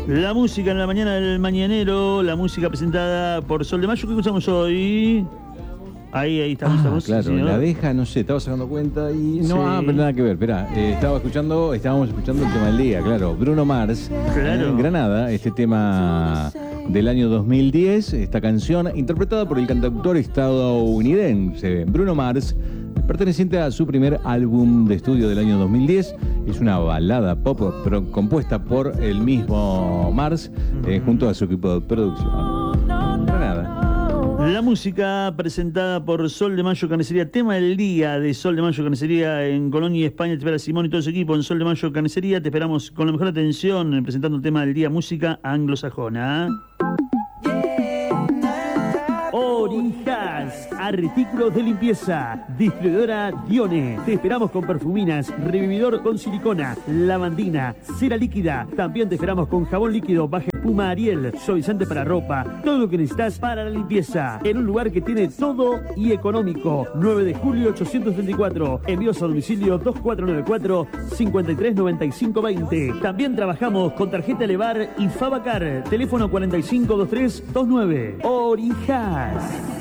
La música en la mañana del mañanero, la música presentada por Sol de Mayo. ¿Qué escuchamos hoy? Ahí estamos. Claro, sí, la abeja, no sé, estaba sacando cuenta y no, Sí. pero nada que ver, esperá, estábamos escuchando el tema del día, claro, Bruno Mars, Claro. en Granada, este tema del año 2010, esta canción interpretada por el cantautor estadounidense Bruno Mars, perteneciente a su primer álbum de estudio del año 2010, es una balada pop pero compuesta por el mismo Mars, junto a su equipo de producción. Granada. La música presentada por Sol de Mayo Carnicería, tema del día de Sol de Mayo Carnicería en Colonia, España. Te espera Simón y todo su equipo en Sol de Mayo Carnicería. Te esperamos con la mejor atención presentando el tema del día, música anglosajona. Orijas, artículos de limpieza, distribuidora Dione. Te esperamos con perfuminas, revividor con silicona, lavandina, cera líquida. También te esperamos con jabón líquido, baja espuma Ariel, suavizante para ropa, todo lo que necesitas para la limpieza. En un lugar que tiene todo y económico. 9 de julio 834. Envíos a domicilio 2494-539520. También trabajamos con tarjeta Elevar y Fabacar. Teléfono 452329. Orijas.